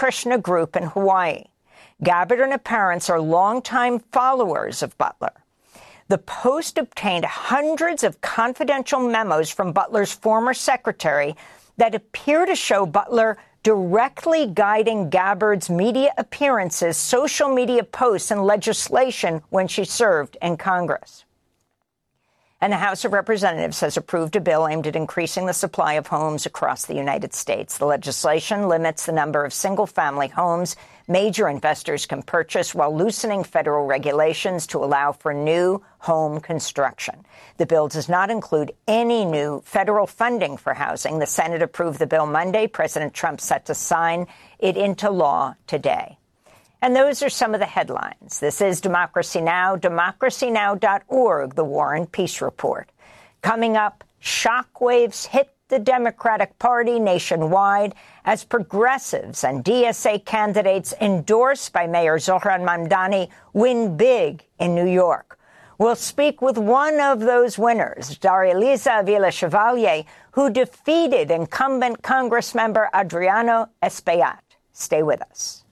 Krishna Group in Hawaii. Gabbard and her parents are longtime followers of Butler. The Post obtained hundreds of confidential memos from Butler's former secretary that appear to show Butler directly guiding Gabbard's media appearances, social media posts, and legislation when she served in Congress. And the House of Representatives has approved a bill aimed at increasing the supply of homes across the United States. The legislation limits the number of single-family homes major investors can purchase while loosening federal regulations to allow for new home construction. The bill does not include any new federal funding for housing. The Senate approved the bill Monday. President Trump set to sign it into law today. And those are some of the headlines. This is Democracy Now!, democracynow.org, the War and Peace Report. Coming up, shockwaves hit the Democratic Party nationwide as progressives and DSA candidates endorsed by Mayor Zohran Mamdani win big in New York. We'll speak with one of those winners, Darya-Liza Avila-Chevalier, who defeated incumbent Congressmember Adriano Espaillat. Stay with us.